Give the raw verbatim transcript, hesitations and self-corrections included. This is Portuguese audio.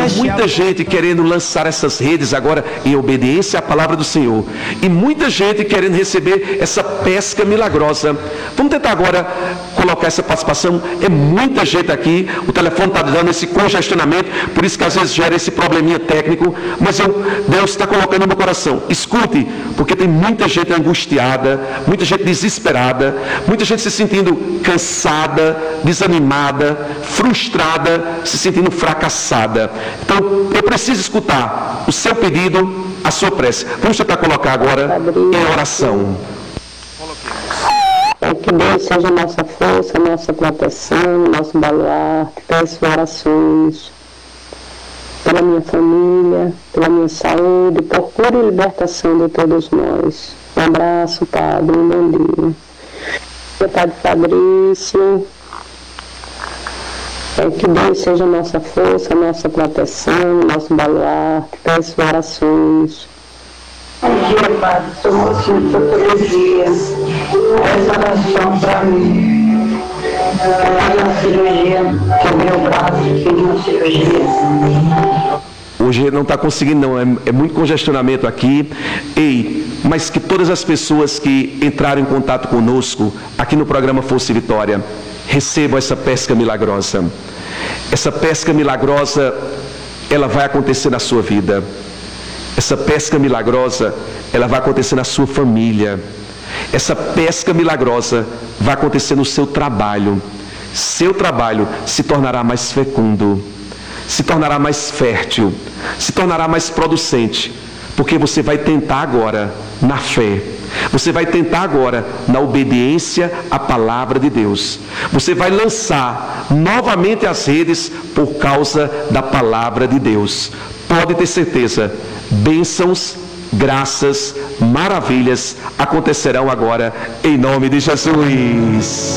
muita gente querendo lançar essas redes agora em obediência à palavra do Senhor. E muita gente querendo receber essa pesca milagrosa. Vamos tentar agora colocar essa participação. É muita gente aqui. O telefone está dando esse congestionamento, por isso que às vezes gera esse probleminha técnico. Mas eu, Deus está colocando no meu coração. Escute, porque tem muita gente angustiada, muita gente desesperada, muita gente se sentindo cansada, desanimada, frustrada, se sentindo fracassada. Então, eu preciso escutar o seu pedido, a sua prece. Vamos tentar colocar agora em oração. É que Deus seja nossa força, nossa proteção, nosso baluarte. Peço orações pela minha família, pela minha saúde, por cura e libertação de todos nós. Um abraço, Padre, um bom dia. Meu Padre Fabrício, é que Deus seja nossa força, nossa proteção, nosso baluarte. Peço orações. Bom dia, Padre. Sou mocinha de todos os dias. Essa oração para mim. Eu fiz uma cirurgia, quebrei o braço, fiz uma cirurgia. Hoje não está conseguindo não, é, é muito congestionamento aqui. Ei, mas que todas as pessoas que entraram em contato conosco aqui no programa Força e Vitória recebam essa pesca milagrosa. Essa pesca milagrosa, ela vai acontecer na sua vida. Essa pesca milagrosa, ela vai acontecer na sua família. Essa pesca milagrosa vai acontecer no seu trabalho. Seu trabalho se tornará mais fecundo, se tornará mais fértil, se tornará mais producente, porque você vai tentar agora na fé. Você vai tentar agora na obediência à palavra de Deus. Você vai lançar novamente as redes por causa da palavra de Deus. Pode ter certeza, bênçãos, graças, maravilhas acontecerão agora em nome de Jesus.